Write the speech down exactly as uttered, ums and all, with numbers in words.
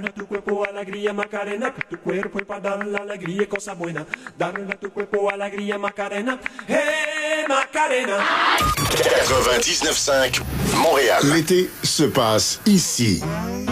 Tu cuerpo alegría Macarena, que tu cuerpo es para dar la alegría y cosa buena. Darle a tu cuerpo alegría Macarena, hey Macarena. quatre-vingt-dix-neuf cinq Montréal. L'été se passe ici.